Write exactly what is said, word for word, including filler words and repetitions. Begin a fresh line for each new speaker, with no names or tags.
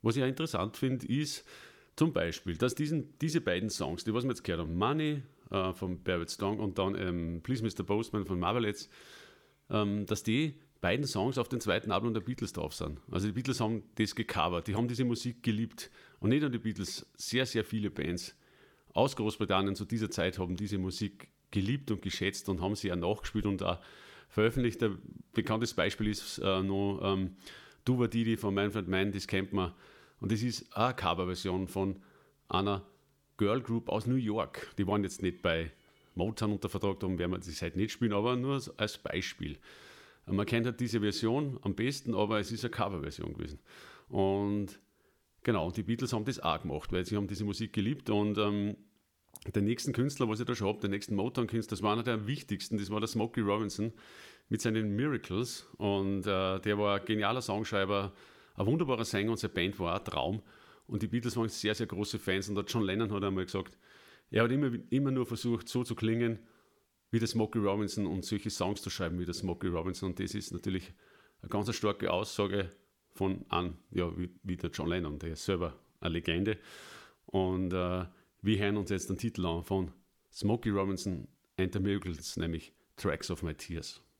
was ich auch interessant finde, ist zum Beispiel, dass diesen, diese beiden Songs, die was wir jetzt gehört haben, Money äh, von Barrett Strong und dann ähm, Please Mister Postman von Marvelettes, ähm, dass die beiden Songs auf dem zweiten Album der Beatles drauf sind. Also die Beatles haben das gecovert, die haben diese Musik geliebt. Und nicht nur die Beatles, sehr, sehr viele Bands aus Großbritannien zu dieser Zeit haben diese Musik geliebt und geschätzt und haben sie auch nachgespielt und auch veröffentlicht. Ein bekanntes Beispiel ist äh, noch ähm, Duva Didi von Manfred Mann, das kennt man. Und das ist auch eine Coverversion von einer Girl Group aus New York. Die waren jetzt nicht bei Motown unter Vertrag, darum werden wir das halt nicht spielen, aber nur als Beispiel. Man kennt halt diese Version am besten, aber es ist eine Coverversion gewesen. Und genau, die Beatles haben das auch gemacht, weil sie haben diese Musik geliebt und ähm, den nächsten Künstler, was ich da schon habe, den nächsten Motown-Künstler, das war einer der wichtigsten, das war der Smokey Robinson mit seinen Miracles und äh, der war ein genialer Songschreiber, ein wunderbarer Sänger und seine Band war ein Traum und die Beatles waren sehr, sehr große Fans und der John Lennon hat einmal gesagt, er hat immer, immer nur versucht, so zu klingen wie der Smokey Robinson und solche Songs zu schreiben wie der Smokey Robinson und das ist natürlich eine ganz starke Aussage von an, ja, wie, wie der John Lennon, der ist selber eine Legende und äh, wir hören uns jetzt den Titel an von Smokey Robinson and the Miracles, nämlich Tracks of My Tears.